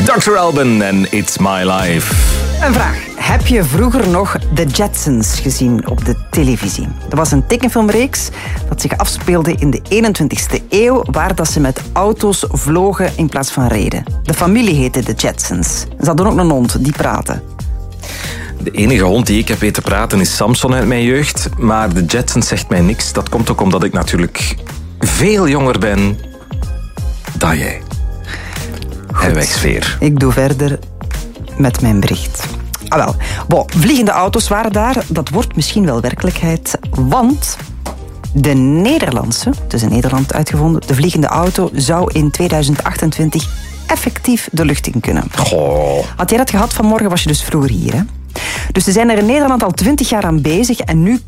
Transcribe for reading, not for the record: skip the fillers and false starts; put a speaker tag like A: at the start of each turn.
A: Dr. Alban en It's My Life.
B: Een vraag. Heb je vroeger nog The Jetsons gezien op de televisie? Dat was een tekenfilmreeks dat zich afspeelde in de 21ste eeuw, waar dat ze met auto's vlogen in plaats van reden. De familie heette The Jetsons. Ze hadden ook een hond, die praatte.
A: De enige hond die ik heb weten praten is Samson uit mijn jeugd. Maar de Jetsons zegt mij niks. Dat komt ook omdat ik natuurlijk veel jonger ben dan jij. Herwijksfeer.
B: Ik doe verder met mijn bericht. Vliegende auto's waren daar. Dat wordt misschien wel werkelijkheid. Want de Nederlandse, het is in Nederland uitgevonden, de vliegende auto zou in 2028 effectief de lucht in kunnen.
A: Goh.
B: Had jij dat gehad vanmorgen, was je dus vroeger hier, hè? Dus ze zijn er in Nederland al 20 jaar aan bezig en nu